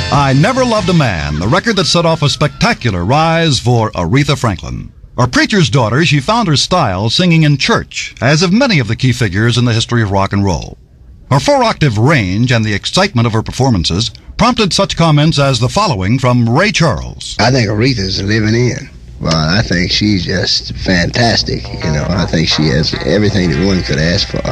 I Never Loved a Man, the record that set off a spectacular rise for Aretha Franklin. A preacher's daughter, she found her style singing in church, as have many of the key figures in the history of rock and roll. Her four-octave range and the excitement of her performances prompted such comments as the following from Ray Charles. I think Aretha's living in. Well, I think she's just fantastic. I think she has everything that one could ask for.